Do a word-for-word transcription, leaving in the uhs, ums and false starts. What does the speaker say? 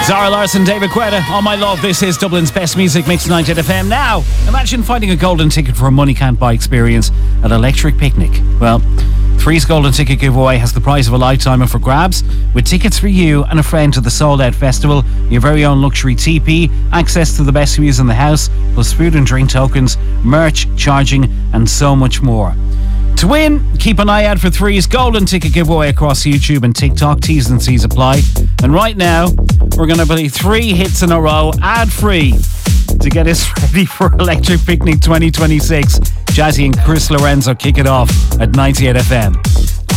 Zara Larsson, David Guetta, All My Love. This is Dublin's best music mix, ninety-eight F M. Now, imagine finding a golden ticket for a money can't buy experience at Electric Picnic. Well, Three's golden ticket giveaway has the prize of a lifetime for grabs, with tickets for you and a friend to the Sold Out Festival, your very own luxury teepee, access to the best views in the house, plus food and drink tokens, merch, charging, and so much more. To win, keep an eye out for Three's golden ticket giveaway across YouTube and TikTok. T's and C's apply. And right now, we're going to play three hits in a row, ad-free, to get us ready for Electric Picnic twenty twenty-six. Jazzy and Chris Lorenzo kick it off at ninety-eight F M.